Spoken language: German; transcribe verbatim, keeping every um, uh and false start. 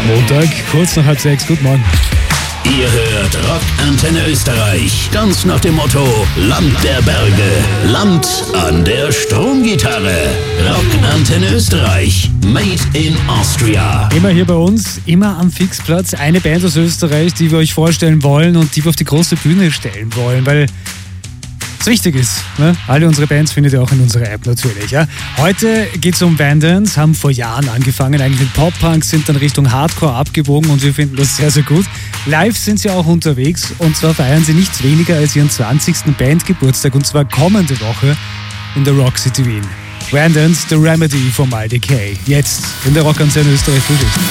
Montag, kurz nach halb sechs. Guten Morgen. Ihr hört Rock Antenne Österreich. Ganz nach dem Motto: Land der Berge, Land an der Stromgitarre. Rock Antenne Österreich. Made in Austria. Immer hier bei uns, immer am Fixplatz. Eine Band aus Österreich, die wir euch vorstellen wollen und die wir auf die große Bühne stellen wollen, weil es wichtig ist. Ne? Alle unsere Bands findet ihr auch in unserer App natürlich. Ja? Heute geht es um Vandans, haben vor Jahren angefangen, eigentlich mit Pop-Punk, sind dann Richtung Hardcore abgebogen und wir finden das sehr, sehr gut. Live sind sie auch unterwegs und zwar feiern sie nichts weniger als ihren zwanzigsten Bandgeburtstag und zwar kommende Woche in der Rock City Wien. Vandans, The Remedy for My Decay. Jetzt in der Rock Antenne Österreich Frühschicht.